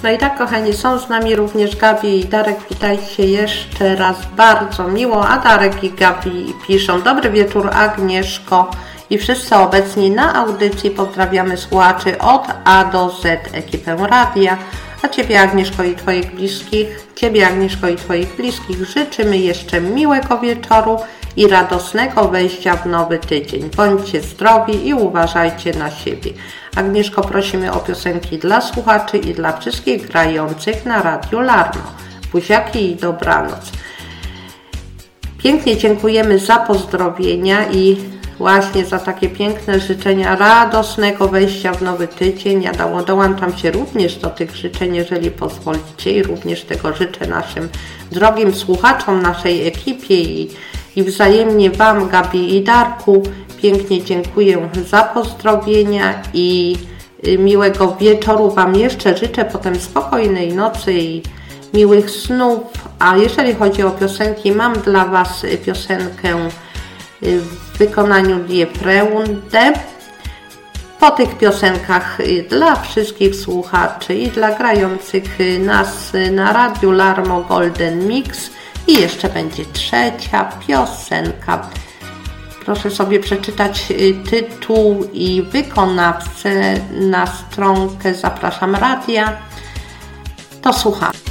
No i tak, kochani, są z nami również Gabi i Darek. Witajcie jeszcze raz, bardzo miło. A Darek i Gabi piszą: dobry wieczór, Agnieszko i wszyscy obecni na audycji. Pozdrawiamy słuchaczy od A do Z, ekipę radia. A Ciebie, Agnieszko, i Twoich bliskich życzymy jeszcze miłego wieczoru i radosnego wejścia w nowy tydzień. Bądźcie zdrowi i uważajcie na siebie. Agnieszko, prosimy o piosenki dla słuchaczy i dla wszystkich grających na Radiu Larno. Buziaki i dobranoc. Pięknie dziękujemy za pozdrowienia i właśnie za takie piękne życzenia radosnego wejścia w nowy tydzień. Ja dołączam się również do tych życzeń, jeżeli pozwolicie, i również tego życzę naszym drogim słuchaczom, naszej ekipie i wzajemnie Wam, Gabi i Darku. Pięknie dziękuję za pozdrowienia i miłego wieczoru Wam jeszcze życzę, potem spokojnej nocy i miłych snów. A jeżeli chodzi o piosenki, mam dla Was piosenkę w wykonaniu Die Freunde. Po tych piosenkach dla wszystkich słuchaczy i dla grających nas na Radiu Larmo Golden Mix i jeszcze będzie trzecia piosenka. Proszę sobie przeczytać tytuł i wykonawcę na stronkę Zapraszam Radia. To słucham.